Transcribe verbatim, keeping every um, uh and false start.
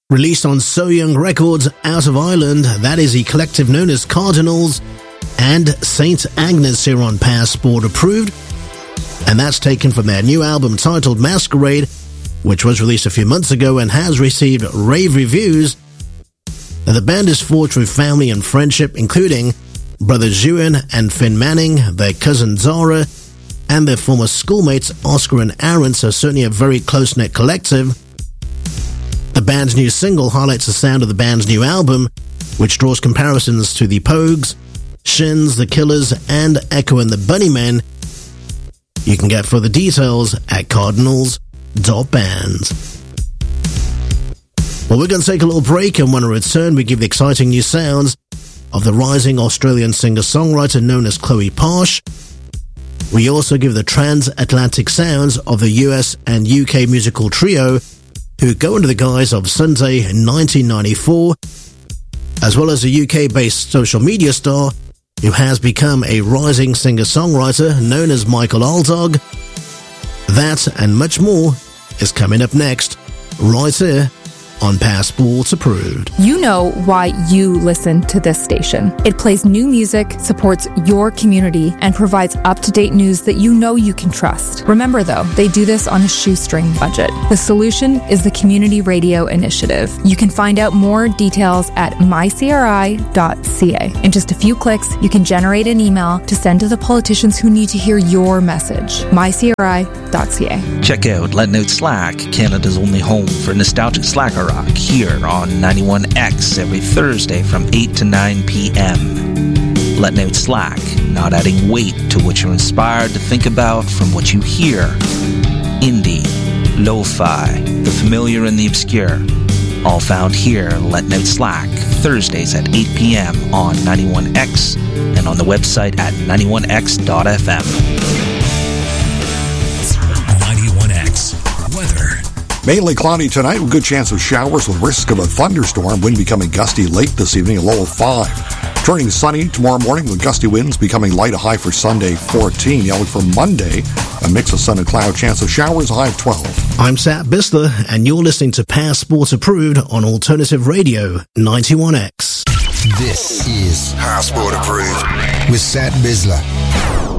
Released on So Young Records out of Ireland, that is the collective known as Cardinals and Saint Agnes here on Passport Approved. And that's taken from their new album titled Masquerade, which was released a few months ago and has received rave reviews. Now, the band is forged through family and friendship, including brothers Ewan and Finn Manning, their cousin Zara, and their former schoolmates Oscar and Aaron, so certainly a very close-knit collective. The band's new single highlights the sound of the band's new album, which draws comparisons to the Pogues, Shins, The Killers, and Echo and the Bunnymen. You can get further details at cardinals dot band. Well, we're going to take a little break, and when we return, we give the exciting new sounds of the rising Australian singer-songwriter known as Chloe Posh. We also give the transatlantic sounds of the U S and U K musical trio who go under the guise of Sunday nineteen ninety-four, as well as a U K-based social media star who has become a rising singer-songwriter known as Michael Aldog. That and much more is coming up next, right here on Passport Approved. You know why you listen to this station. It plays new music, supports your community, and provides up-to-date news that you know you can trust. Remember, though, they do this on a shoestring budget. The solution is the Community Radio Initiative. You can find out more details at my c r i dot c a. In just a few clicks, you can generate an email to send to the politicians who need to hear your message. my c r i dot c a. Check out Let Note Slack, Canada's only home for nostalgic slacker rock, here on ninety-one X every Thursday from eight to nine p.m. Let Note Slack, not adding weight to what you're inspired to think about from what you hear. Indie, lo-fi, the familiar and the obscure, all found here. Let Note Slack, Thursdays at eight p.m. on ninety-one X and on the website at ninety-one x dot f m. ninety-one X weather. Mainly cloudy tonight with good chance of showers with risk of a thunderstorm. Wind becoming gusty late this evening, a low of five. Turning sunny tomorrow morning with gusty winds becoming light, a high for Sunday, fourteen. Yeah, look for Monday, a mix of sun and cloud, chance of showers, a high of twelve. I'm Sat Bisler, and you're listening to Passport Approved on Alternative Radio ninety-one X. This is Passport Approved with Sat Bisler.